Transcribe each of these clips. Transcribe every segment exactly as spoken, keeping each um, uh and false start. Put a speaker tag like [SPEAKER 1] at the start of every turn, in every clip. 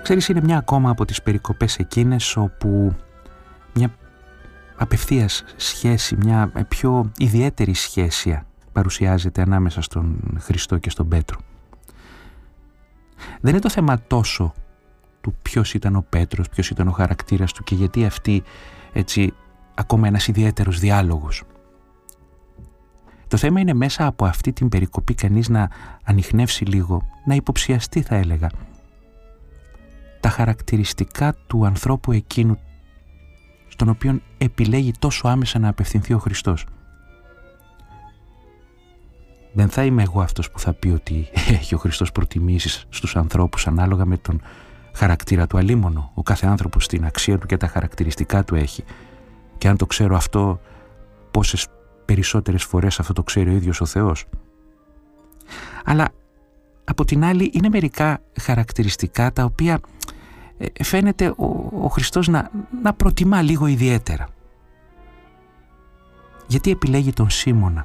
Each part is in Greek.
[SPEAKER 1] Ξέρεις, είναι μια ακόμα από τις περικοπές εκείνες όπου μια απευθείας σχέση, μια πιο ιδιαίτερη σχέση παρουσιάζεται ανάμεσα στον Χριστό και στον Πέτρο. Δεν είναι το θέμα τόσο του ποιος ήταν ο Πέτρος, ποιος ήταν ο χαρακτήρας του και γιατί αυτή έτσι ακόμα ένας ιδιαίτερος διάλογος. Το θέμα είναι μέσα από αυτή την περικοπή κανείς να ανιχνεύσει λίγο, να υποψιαστεί θα έλεγα, τα χαρακτηριστικά του ανθρώπου εκείνου στον οποίον επιλέγει τόσο άμεσα να απευθυνθεί ο Χριστός. Δεν θα είμαι εγώ αυτός που θα πει ότι έχει ο Χριστός προτιμήσεις στους ανθρώπους ανάλογα με τον χαρακτήρα του αλίμονο. Ο κάθε άνθρωπος την αξία του και τα χαρακτηριστικά του έχει. Και αν το ξέρω αυτό, πόσες περισσότερες φορές αυτό το ξέρει ο ίδιος ο Θεός. Αλλά από την άλλη είναι μερικά χαρακτηριστικά τα οποία ε, φαίνεται ο, ο Χριστός να, να προτιμά λίγο ιδιαίτερα. Γιατί επιλέγει τον Σίμωνα?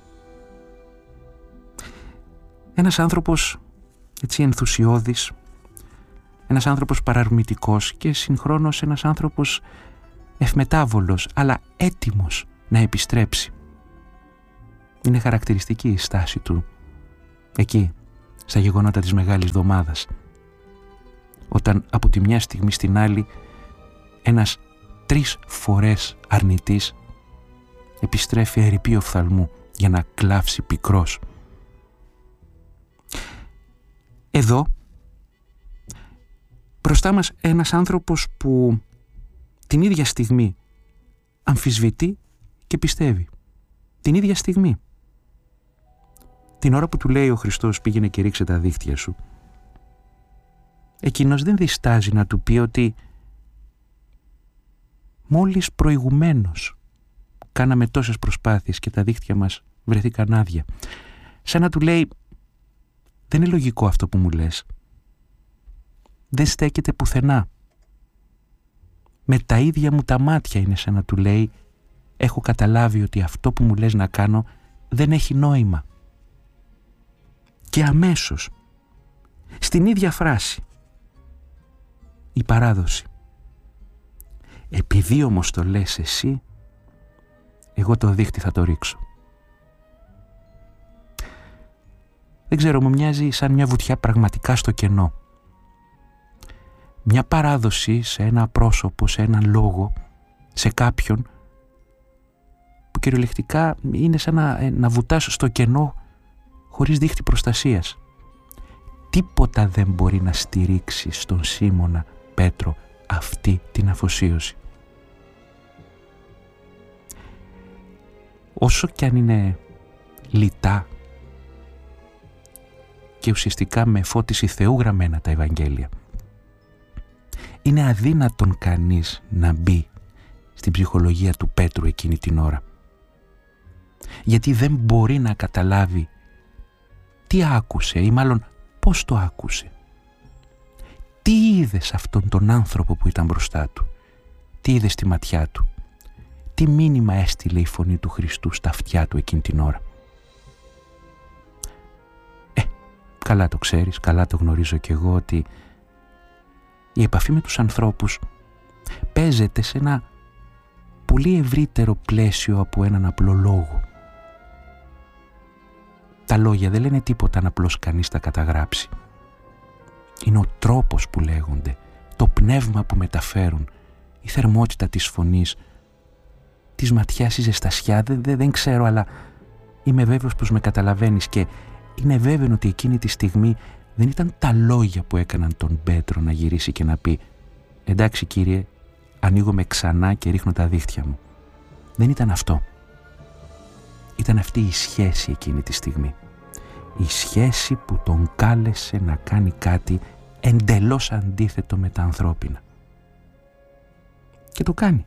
[SPEAKER 1] Ένας άνθρωπος έτσι ενθουσιώδης, ένας άνθρωπος παραρμητικός και συγχρόνως ένας άνθρωπος ευμετάβολος, αλλά έτοιμος να επιστρέψει. Είναι χαρακτηριστική η στάση του εκεί, στα γεγονότα της Μεγάλης Εβδομάδας, όταν από τη μια στιγμή στην άλλη ένας τρεις φορές αρνητής επιστρέφει ερειπή οφθαλμού για να κλάψει πικρός. Εδώ μπροστά μας ένας άνθρωπος που την ίδια στιγμή αμφισβητεί και πιστεύει. Την ίδια στιγμή. Την ώρα που του λέει ο Χριστός πήγαινε και ρίξε τα δίχτυα σου, εκείνος δεν διστάζει να του πει ότι μόλις προηγουμένως κάναμε τόσες προσπάθειες και τα δίχτυα μας βρεθήκαν άδεια. Σαν να του λέει, δεν είναι λογικό αυτό που μου λες. Δεν στέκεται πουθενά. Με τα ίδια μου τα μάτια είναι, σαν να του λέει, έχω καταλάβει ότι αυτό που μου λες να κάνω δεν έχει νόημα. Και αμέσως, στην ίδια φράση, η παράδοση. Επειδή όμως το λες εσύ, εγώ το δίχτυ θα το ρίξω. Δεν ξέρω, μου μοιάζει σαν μια βουτιά πραγματικά στο κενό. Μια παράδοση σε ένα πρόσωπο, σε έναν λόγο, σε κάποιον που κυριολεκτικά είναι σαν να, να βουτάς στο κενό χωρίς δίχτυ προστασίας. Τίποτα δεν μπορεί να στηρίξει στον Σίμωνα Πέτρο αυτή την αφοσίωση. Όσο κι αν είναι λιτά και ουσιαστικά με φώτιση Θεού γραμμένα τα Ευαγγέλια, είναι αδύνατον κανείς να μπει στην ψυχολογία του Πέτρου εκείνη την ώρα. Γιατί δεν μπορεί να καταλάβει τι άκουσε ή μάλλον πώς το άκουσε. Τι είδε σε αυτόν τον άνθρωπο που ήταν μπροστά του. Τι είδε στη ματιά του. Τι μήνυμα έστειλε η φωνή του Χριστού στα αυτιά του εκείνη την ώρα. Ε, καλά το ξέρεις, καλά το γνωρίζω κι εγώ ότι η επαφή με τους ανθρώπους παίζεται σε ένα πολύ ευρύτερο πλαίσιο από έναν απλό λόγο. Τα λόγια δεν λένε τίποτα αν απλώς κανείς τα καταγράψει. Είναι ο τρόπος που λέγονται, το πνεύμα που μεταφέρουν, η θερμότητα της φωνής, της ματιάς, η ζεστασιά, δεν, δεν, δεν ξέρω, αλλά είμαι βέβαιος πως με καταλαβαίνεις και είναι βέβαιο ότι εκείνη τη στιγμή δεν ήταν τα λόγια που έκαναν τον Πέτρο να γυρίσει και να πει «Εντάξει Κύριε, ανοίγομαι ξανά και ρίχνω τα δίχτυα μου». Δεν ήταν αυτό. Ήταν αυτή η σχέση εκείνη τη στιγμή. Η σχέση που τον κάλεσε να κάνει κάτι εντελώς αντίθετο με τα ανθρώπινα. Και το κάνει.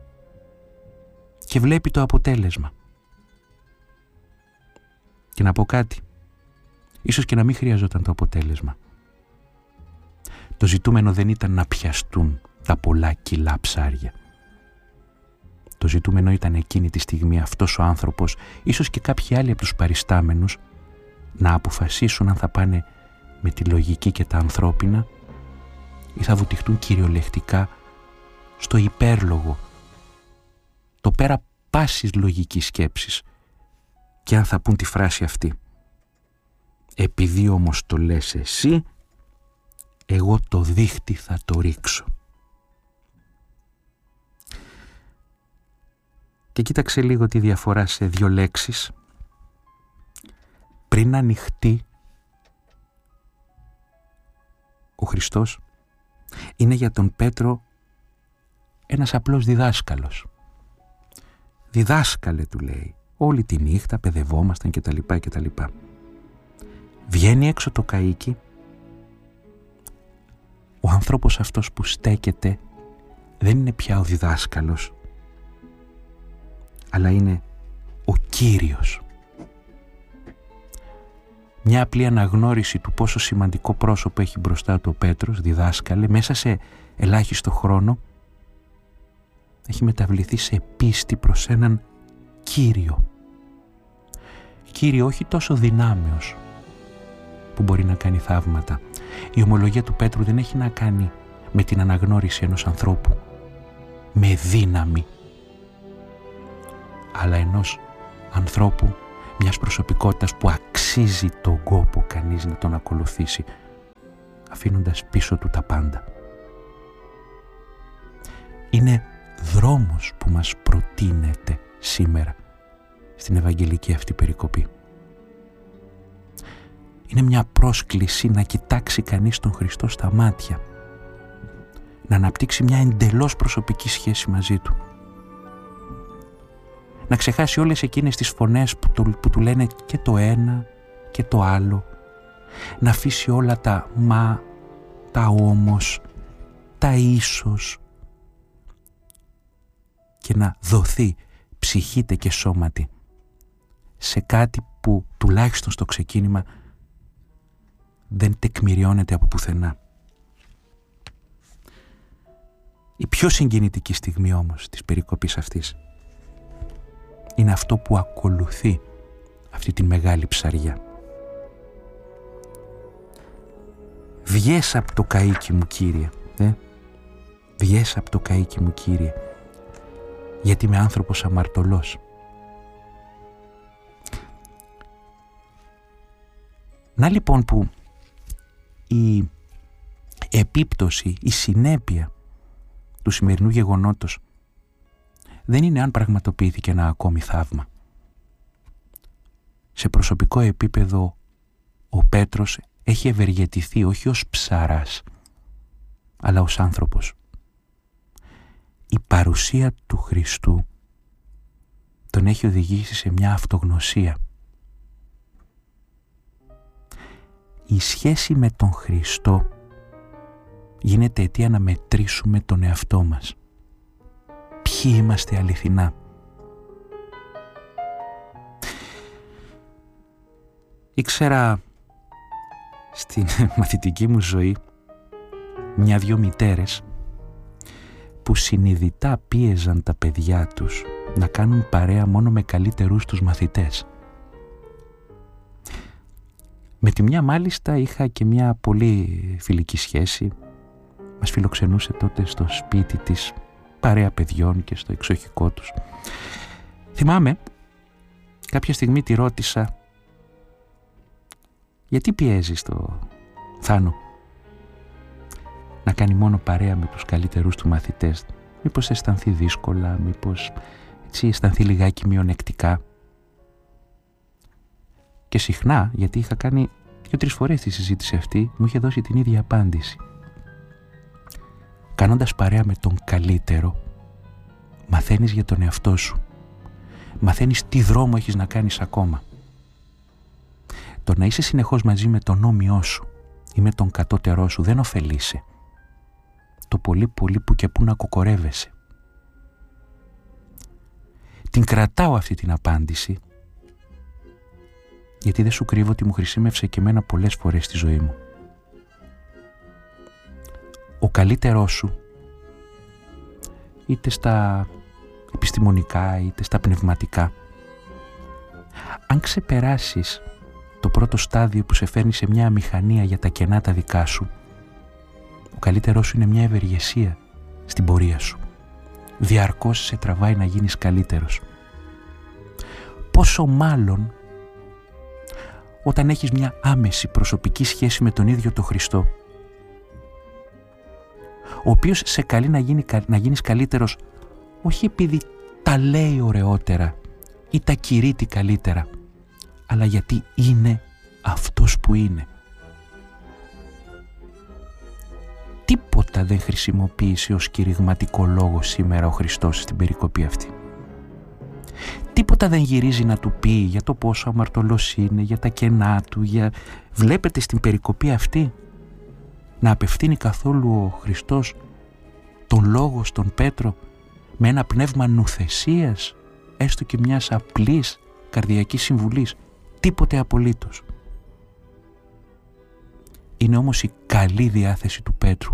[SPEAKER 1] Και βλέπει το αποτέλεσμα. Και να πω κάτι. Ίσως και να μην χρειαζόταν το αποτέλεσμα. Το ζητούμενο δεν ήταν να πιαστούν τα πολλά κιλά ψάρια. Το ζητούμενο ήταν εκείνη τη στιγμή αυτός ο άνθρωπος, ίσως και κάποιοι άλλοι από τους παριστάμενους, να αποφασίσουν αν θα πάνε με τη λογική και τα ανθρώπινα ή θα βουτυχτούν κυριολεκτικά στο υπέρλογο, το πέρα πάσης λογικής σκέψης, και αν θα πούν τη φράση αυτή: «Επειδή όμως το λες εσύ, εγώ το δίχτυ θα το ρίξω». Και κοίταξε λίγο τη διαφορά σε δύο λέξεις. Πριν ανοιχτεί ο Χριστός, είναι για τον Πέτρο ένας απλός διδάσκαλος. «Διδάσκαλε», του λέει, «όλη τη νύχτα παιδευόμασταν» και τα λοιπά και τα λοιπά. Βγαίνει έξω το καΐκι, ο άνθρωπος αυτός που στέκεται δεν είναι πια ο διδάσκαλος, αλλά είναι ο Κύριος. Μια απλή αναγνώριση του πόσο σημαντικό πρόσωπο έχει μπροστά του ο Πέτρος, διδάσκαλε, μέσα σε ελάχιστο χρόνο έχει μεταβληθεί σε πίστη προς έναν Κύριο. Κύριο όχι τόσο δυνάμεως που μπορεί να κάνει θαύματα. Η ομολογία του Πέτρου δεν έχει να κάνει με την αναγνώριση ενός ανθρώπου με δύναμη, αλλά ενός ανθρώπου, μιας προσωπικότητας που αξίζει τον κόπο κανείς να τον ακολουθήσει, αφήνοντας πίσω του τα πάντα. Είναι δρόμος που μας προτείνεται σήμερα στην Ευαγγελική αυτή περικοπή. Είναι μια πρόσκληση να κοιτάξει κανείς τον Χριστό στα μάτια, να αναπτύξει μια εντελώς προσωπική σχέση μαζί του, να ξεχάσει όλες εκείνες τις φωνές που, το, που του λένε και το ένα και το άλλο, να αφήσει όλα τα μα, τα όμως, τα ίσως, και να δοθεί ψυχήτε και σώματι σε κάτι που τουλάχιστον στο ξεκίνημα δεν τεκμηριώνεται από πουθενά. Η πιο συγκινητική στιγμή όμως της περικοπής αυτής είναι αυτό που ακολουθεί αυτή τη μεγάλη ψαριά. «Βγες από το καΐκι μου, Κύριε, ε? Βγες από το καΐκι μου, Κύριε, γιατί είμαι άνθρωπος αμαρτωλός». Να λοιπόν που η επίπτωση, η συνέπεια του σημερινού γεγονότος δεν είναι αν πραγματοποιήθηκε ένα ακόμη θαύμα. Σε προσωπικό επίπεδο ο Πέτρος έχει ευεργετηθεί όχι ως ψαράς, αλλά ως άνθρωπος. Η παρουσία του Χριστού τον έχει οδηγήσει σε μια αυτογνωσία. Η σχέση με τον Χριστό γίνεται αιτία να μετρήσουμε τον εαυτό μας. Ποιοι είμαστε αληθινά. Ήξερα στην μαθητική μου ζωή μια-δυο μητέρες που συνειδητά πίεζαν τα παιδιά τους να κάνουν παρέα μόνο με καλύτερους τους μαθητές. Με τη μια μάλιστα είχα και μια πολύ φιλική σχέση. Μας φιλοξενούσε τότε στο σπίτι της, παρέα παιδιών και στο εξοχικό τους. Θυμάμαι, κάποια στιγμή τη ρώτησα, γιατί πιέζεις το Θάνο να κάνει μόνο παρέα με τους καλύτερους του μαθητές? Μήπως αισθανθεί δύσκολα, μήπως έτσι αισθανθεί λιγάκι μειονεκτικά? Και συχνά, γιατί είχα κάνει δύο-τρεις φορές τη συζήτηση αυτή, μου είχε δώσει την ίδια απάντηση. Κάνοντας παρέα με τον καλύτερο, μαθαίνεις για τον εαυτό σου. Μαθαίνεις τι δρόμο έχεις να κάνεις ακόμα. Το να είσαι συνεχώς μαζί με τον όμοιό σου ή με τον κατώτερό σου δεν ωφελείσαι. Το πολύ πολύ που και που να κοκορεύεσαι. Την κρατάω αυτή την απάντηση, γιατί δεν σου κρύβω ότι μου χρησιμεύσε και εμένα πολλές φορές στη ζωή μου. Ο καλύτερός σου, είτε στα επιστημονικά είτε στα πνευματικά, αν ξεπεράσεις το πρώτο στάδιο που σε φέρνει σε μια αμηχανία για τα κενά τα δικά σου, Ο καλύτερός σου είναι μια ευεργεσία στην πορεία σου. Διαρκώς σε τραβάει να γίνεις καλύτερος. Πόσο μάλλον όταν έχεις μια άμεση προσωπική σχέση με τον ίδιο τον Χριστό, ο οποίος σε καλεί να, γίνει, να γίνεις καλύτερος όχι επειδή τα λέει ωραιότερα ή τα κηρύττει καλύτερα, αλλά γιατί είναι αυτός που είναι. Τίποτα δεν χρησιμοποίησε ως κηρυγματικό λόγο σήμερα ο Χριστός στην περικοπή αυτή. Τίποτα δεν γυρίζει να του πει για το πόσο αμαρτωλός είναι, για τα κενά του, για... Βλέπετε στην περικοπή αυτή να απευθύνει καθόλου ο Χριστός τον λόγο στον Πέτρο με ένα πνεύμα νουθεσίας, έστω και μιας απλής καρδιακής συμβουλής? Τίποτε απολύτως. Είναι όμως η καλή διάθεση του Πέτρου.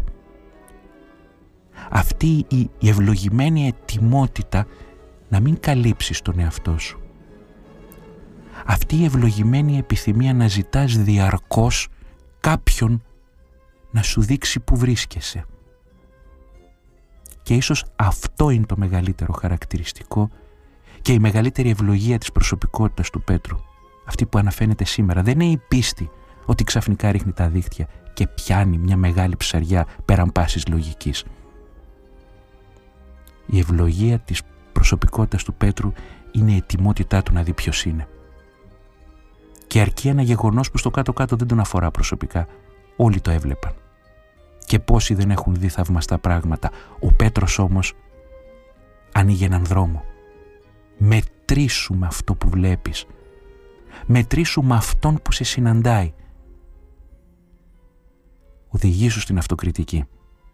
[SPEAKER 1] Αυτή η ευλογημένη ετοιμότητα να μην καλύψεις τον εαυτό σου. Αυτή η ευλογημένη επιθυμία να ζητάς διαρκώς κάποιον να σου δείξει που βρίσκεσαι. Και ίσως αυτό είναι το μεγαλύτερο χαρακτηριστικό και η μεγαλύτερη ευλογία της προσωπικότητας του Πέτρου. Αυτή που αναφαίνεται σήμερα. Δεν είναι η πίστη ότι ξαφνικά ρίχνει τα δίχτυα και πιάνει μια μεγάλη ψαριά πέραν πάσης λογικής. Η ευλογία της προσωπικότητας του Πέτρου είναι η ετοιμότητά του να δει ποιος είναι. Και αρκεί ένα γεγονός που στο κάτω-κάτω δεν τον αφορά προσωπικά. Όλοι το έβλεπαν. Και πόσοι δεν έχουν δει θαυμαστά πράγματα. Ο Πέτρος όμως ανοίγει έναν δρόμο. Μετρήσου με αυτό που βλέπεις. Μετρήσου με αυτόν που σε συναντάει. Οδηγήσου στην αυτοκριτική.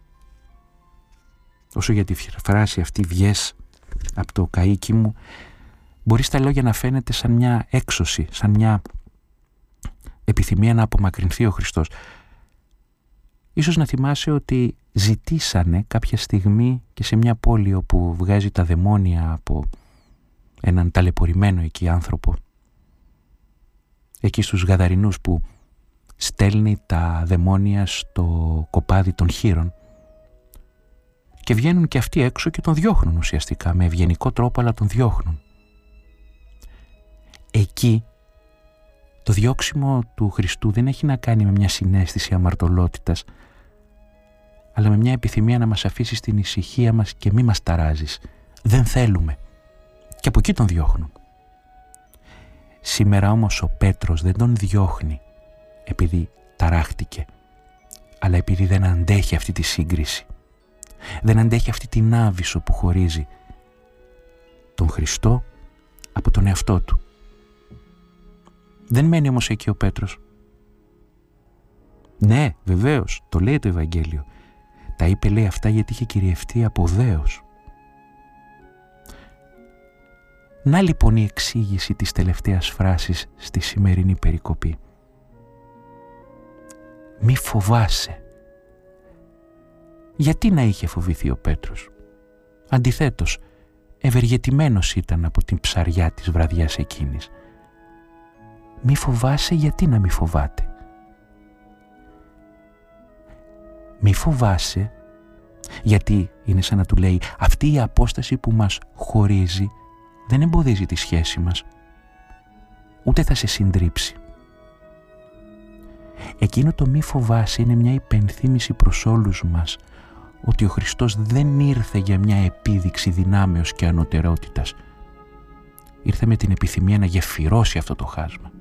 [SPEAKER 1] Όσο για τη φράση αυτή «βγες από το καΐκι μου», μπορεί στα λόγια να φαίνεται σαν μια έξωση, σαν μια επιθυμία να απομακρυνθεί ο Χριστός. Ίσως να θυμάσαι ότι ζητήσανε κάποια στιγμή και σε μια πόλη όπου βγάζει τα δαιμόνια από έναν ταλαιπωρημένο εκεί άνθρωπο, εκεί στους Γαδαρινούς που στέλνει τα δαιμόνια στο κοπάδι των χήρων, και βγαίνουν και αυτοί έξω και τον διώχνουν ουσιαστικά, με ευγενικό τρόπο, αλλά τον διώχνουν. Εκεί το διώξιμο του Χριστού δεν έχει να κάνει με μια συναίσθηση αμαρτωλότητας, αλλά με μια επιθυμία να μας αφήσει στην ησυχία μας και μη μας ταράζεις. Δεν θέλουμε. Και από εκεί τον διώχνουν. Σήμερα όμως ο Πέτρος δεν τον διώχνει επειδή ταράχτηκε, αλλά επειδή δεν αντέχει αυτή τη σύγκριση. Δεν αντέχει αυτή την άβυσσο που χωρίζει τον Χριστό από τον εαυτό του. Δεν μένει όμως εκεί ο Πέτρος. Ναι, βεβαίως, το λέει το Ευαγγέλιο. Τα είπε, λέει, αυτά γιατί είχε κυριευτεί από δέος. Να λοιπόν η εξήγηση της τελευταίας φράσης στη σημερινή περικοπή. Μη φοβάσαι. Γιατί να είχε φοβηθεί ο Πέτρος? Αντιθέτως, ευεργετημένος ήταν από την ψαριά της βραδιάς εκείνης. Μη φοβάσαι, γιατί να μη φοβάται? Μη φοβάσαι, γιατί είναι σαν να του λέει, αυτή η απόσταση που μας χωρίζει δεν εμποδίζει τη σχέση μας, ούτε θα σε συντρίψει. Εκείνο το μη φοβάσαι είναι μια υπενθύμηση προς όλους μας ότι ο Χριστός δεν ήρθε για μια επίδειξη δυνάμεως και ανωτερότητας. Ήρθε με την επιθυμία να γεφυρώσει αυτό το χάσμα.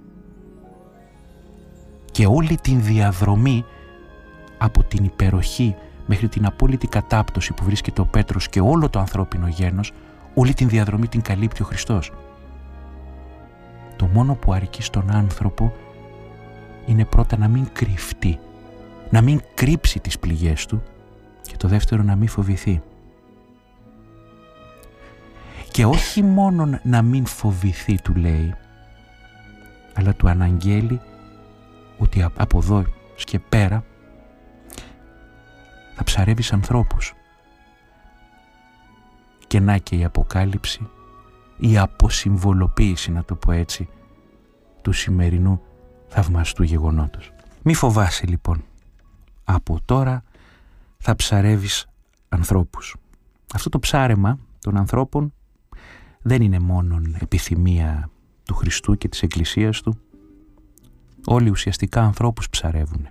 [SPEAKER 1] Και όλη την διαδρομή από την υπεροχή μέχρι την απόλυτη κατάπτωση που βρίσκεται ο Πέτρος και όλο το ανθρώπινο γένος, όλη την διαδρομή την καλύπτει ο Χριστός. Το μόνο που αρκεί στον άνθρωπο είναι πρώτα να μην κρυφτεί, να μην κρύψει τις πληγές του, και το δεύτερο να μην φοβηθεί. Και όχι μόνο να μην φοβηθεί, του λέει, αλλά του αναγγέλει ότι από εδώ και πέρα θα ψαρεύεις ανθρώπους. Και να και η αποκάλυψη, η αποσυμβολοποίηση, να το πω έτσι, του σημερινού θαυμαστού γεγονότος. Μη φοβάσαι λοιπόν. Από τώρα θα ψαρεύεις ανθρώπους. Αυτό το ψάρεμα των ανθρώπων δεν είναι μόνον επιθυμία του Χριστού και της Εκκλησίας του. Όλοι ουσιαστικά ανθρώπους ψαρεύουν.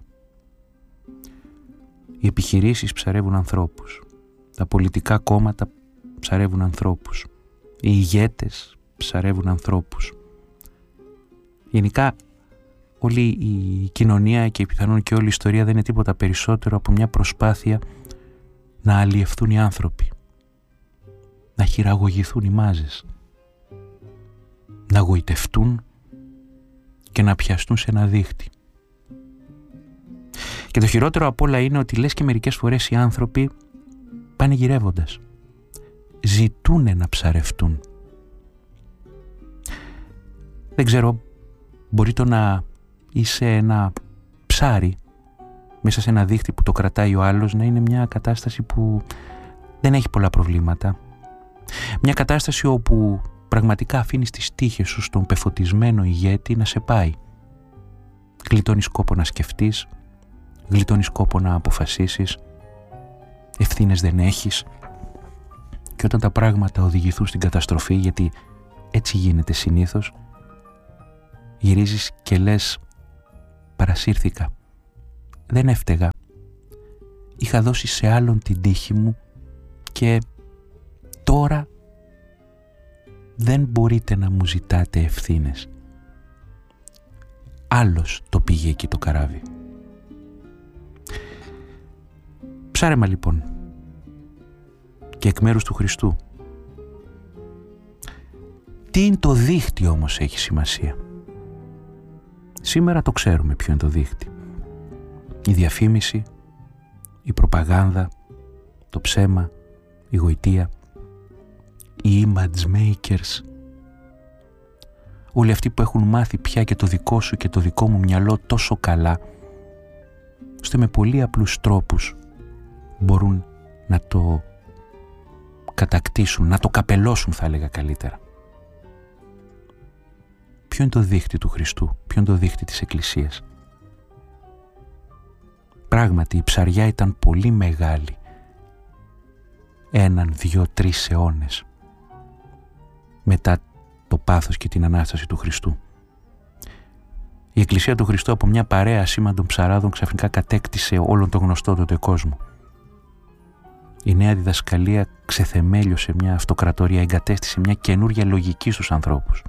[SPEAKER 1] Οι επιχειρήσεις ψαρεύουν ανθρώπους. Τα πολιτικά κόμματα ψαρεύουν ανθρώπους. Οι ηγέτες ψαρεύουν ανθρώπους. Γενικά όλη η κοινωνία και πιθανόν και όλη η ιστορία δεν είναι τίποτα περισσότερο από μια προσπάθεια να αλλιευθούν οι άνθρωποι, να χειραγωγηθούν οι μάζες, να γοητευτούν και να πιαστούν σε ένα δίχτυ. Και το χειρότερο απ' όλα είναι ότι λες και μερικές φορές οι άνθρωποι πάνε γυρεύοντας. Ζητούνε να ψαρευτούν. Δεν ξέρω, μπορεί το να είσαι ένα ψάρι μέσα σε ένα δίχτυ που το κρατάει ο άλλος να είναι μια κατάσταση που δεν έχει πολλά προβλήματα. Μια κατάσταση όπου πραγματικά αφήνεις τις τύχες σου στον πεφωτισμένο ηγέτη να σε πάει. Γλιτώνεις κόπο να σκεφτείς, γλιτώνεις κόπο να αποφασίσεις, ευθύνες δεν έχεις, και όταν τα πράγματα οδηγηθούν στην καταστροφή, γιατί έτσι γίνεται συνήθως, γυρίζεις και λες «Παρασύρθηκα, δεν έφταιγα, είχα δώσει σε άλλον την τύχη μου και τώρα δεν μπορείτε να μου ζητάτε ευθύνες. Άλλος το πήγε εκεί το καράβι». Ψάρεμα λοιπόν, και εκ μέρους του Χριστού. Τι είναι το δίχτυ όμως έχει σημασία. Σήμερα το ξέρουμε ποιο είναι το δίχτυ. Η διαφήμιση, η προπαγάνδα, το ψέμα, η γοητεία, οι image makers, όλοι αυτοί που έχουν μάθει πια και το δικό σου και το δικό μου μυαλό τόσο καλά, ώστε με πολύ απλούς τρόπους μπορούν να το κατακτήσουν, να το καπελώσουν, θα έλεγα καλύτερα. Ποιο είναι το δίχτυ του Χριστού, ποιο είναι το δίχτυ της Εκκλησίας. Πράγματι η ψαριά ήταν πολύ μεγάλη, έναν, δυο, τρεις αιώνες μετά το πάθος και την Ανάσταση του Χριστού. Η Εκκλησία του Χριστού από μια παρέα σήμαντων ψαράδων ξαφνικά κατέκτησε όλον τον γνωστό τότε κόσμο. Η νέα διδασκαλία ξεθεμέλιωσε μια αυτοκρατορία, εγκατέστησε μια καινούργια λογική στους ανθρώπους.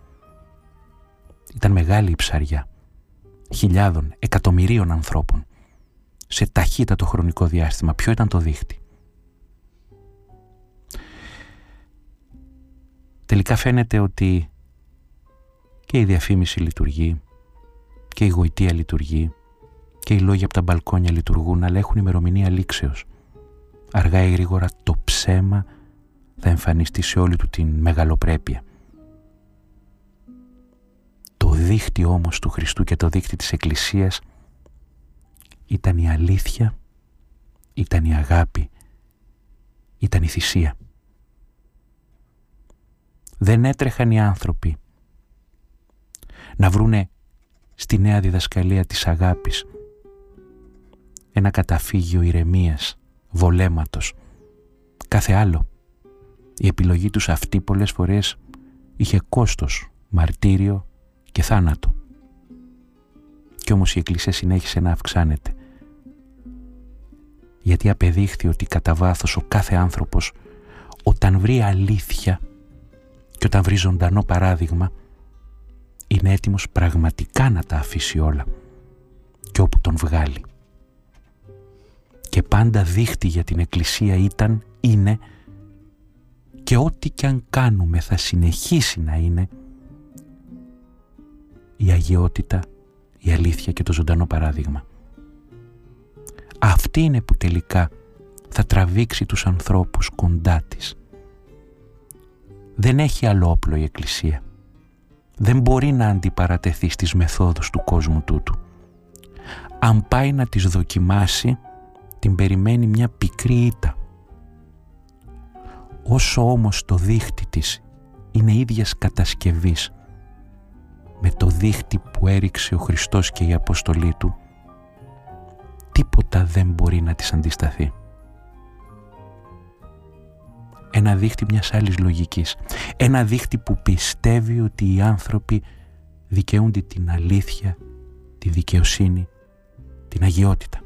[SPEAKER 1] Ήταν μεγάλη η ψαριά χιλιάδων, εκατομμυρίων ανθρώπων σε ταχύτατο χρονικό διάστημα. Ποιο ήταν το δίχτυ? Τελικά φαίνεται ότι και η διαφήμιση λειτουργεί και η γοητεία λειτουργεί και οι λόγοι από τα μπαλκόνια λειτουργούν, αλλά έχουν ημερομηνία λήξεως. Αργά ή γρήγορα το ψέμα θα εμφανιστεί σε όλη του την μεγαλοπρέπεια. Το δίχτυ όμως του Χριστού και το δίχτυ της Εκκλησίας ήταν η αλήθεια, ήταν η αγάπη, ήταν η θυσία. Δεν έτρεχαν οι άνθρωποι να βρούνε στη νέα διδασκαλία της αγάπης ένα καταφύγιο ηρεμίας, βολέματος, κάθε άλλο. Η επιλογή τους αυτή πολλές φορές είχε κόστος, μαρτύριο και θάνατο. Κι όμως η Εκκλησία συνέχισε να αυξάνεται, γιατί απεδείχθη ότι κατά βάθος ο κάθε άνθρωπος, όταν βρει αλήθεια και όταν βρει ζωντανό παράδειγμα, είναι έτοιμος πραγματικά να τα αφήσει όλα και όπου τον βγάλει. Και πάντα δίχτυ για την Εκκλησία ήταν, είναι και ό,τι κι αν κάνουμε θα συνεχίσει να είναι η αγιότητα, η αλήθεια και το ζωντανό παράδειγμα. Αυτή είναι που τελικά θα τραβήξει τους ανθρώπους κοντά της. Δεν έχει άλλο όπλο η Εκκλησία. Δεν μπορεί να αντιπαρατεθεί στις μεθόδους του κόσμου τούτου. Αν πάει να τις δοκιμάσει, την περιμένει μια πικρή ήττα. Όσο όμως το δίχτυ της είναι ίδιας κατασκευής με το δίχτυ που έριξε ο Χριστός και η Αποστολή του, τίποτα δεν μπορεί να της αντισταθεί. Ένα δίχτυ μιας άλλης λογικής. Ένα δίχτυ που πιστεύει ότι οι άνθρωποι δικαιούνται την αλήθεια, τη δικαιοσύνη, την αγιότητα.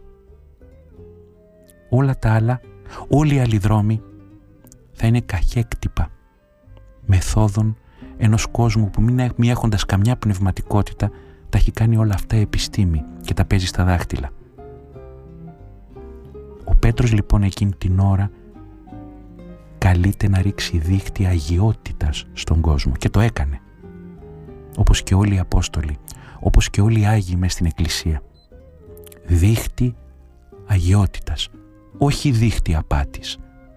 [SPEAKER 1] Όλα τα άλλα, όλοι οι άλλοι δρόμοι θα είναι καχέκτυπα μεθόδων ενός κόσμου που μην, μη έχοντας καμιά πνευματικότητα τα έχει κάνει όλα αυτά επιστήμη και τα παίζει στα δάχτυλα. Ο Πέτρος λοιπόν εκείνη την ώρα καλείται να ρίξει δίχτυ αγιότητας στον κόσμο και το έκανε. Όπως και όλοι οι Απόστολοι, όπως και όλοι οι Άγιοι μες στην Εκκλησία. Δίχτυ αγιότητας, όχι δίχτυ απάτης.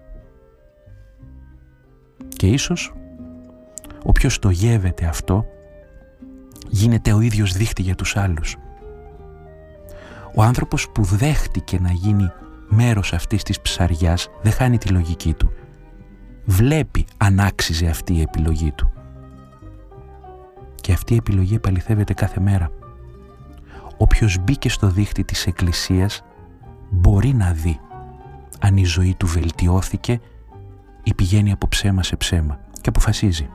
[SPEAKER 1] Και ίσως όποιος το γεύεται αυτό γίνεται ο ίδιος δίχτυ για τους άλλους. Ο άνθρωπος που δέχτηκε να γίνει μέρος αυτής της ψαριάς δεν χάνει τη λογική του. Βλέπει αν άξιζε αυτή η επιλογή του. Και αυτή η επιλογή επαληθεύεται κάθε μέρα. Όποιος μπήκε στο δίχτυ της Εκκλησίας μπορεί να δει αν η ζωή του βελτιώθηκε ή πηγαίνει από ψέμα σε ψέμα και αποφασίζει.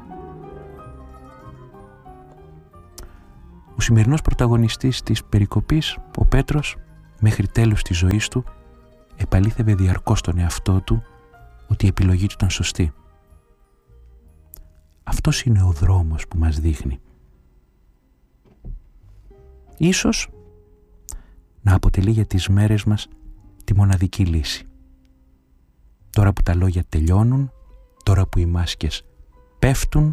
[SPEAKER 1] Ο σημερινός πρωταγωνιστής της περικοπής, ο Πέτρος, μέχρι τέλους της ζωής του επαλήθευε διαρκώς τον εαυτό του ότι η επιλογή του ήταν σωστή. Αυτός είναι ο δρόμος που μας δείχνει. Ίσως να αποτελεί για τις μέρες μας τη μοναδική λύση. Τώρα που τα λόγια τελειώνουν, τώρα που οι μάσκες πέφτουν,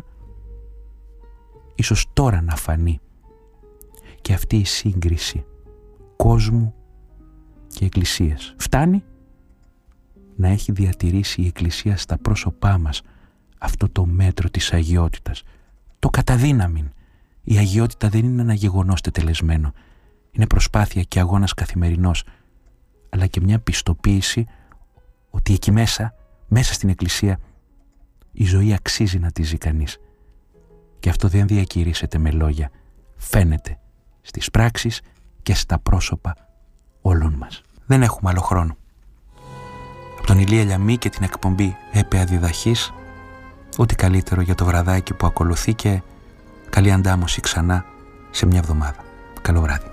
[SPEAKER 1] ίσως τώρα να φανεί και αυτή η σύγκριση κόσμου και εκκλησίας. Φτάνει να έχει διατηρήσει η Εκκλησία στα πρόσωπά μας αυτό το μέτρο της αγιότητας. Το καταδύναμην. Η αγιότητα δεν είναι ένα γεγονός τετελεσμένο. Είναι προσπάθεια και αγώνας καθημερινός, αλλά και μια πιστοποίηση ότι εκεί μέσα, μέσα στην Εκκλησία, η ζωή αξίζει να τη ζει κανείς. Και αυτό δεν διακηρύσσεται με λόγια. Φαίνεται στις πράξεις και στα πρόσωπα όλων μας. Δεν έχουμε άλλο χρόνο. Από τον Ηλία Λιαμή και την εκπομπή Έπαια Διδαχής, ό,τι καλύτερο για το βραδάκι που ακολουθεί και καλή αντάμωση ξανά σε μια εβδομάδα. Καλό βράδυ.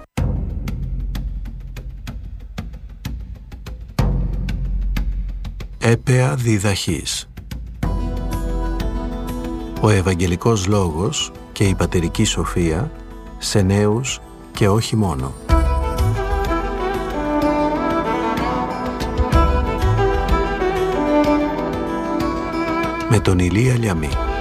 [SPEAKER 2] Έπαια Διδαχής. Ο Ευαγγελικός Λόγος και η Πατερική Σοφία σε νέους και όχι μόνο. Με τον Ηλία Λιαμή.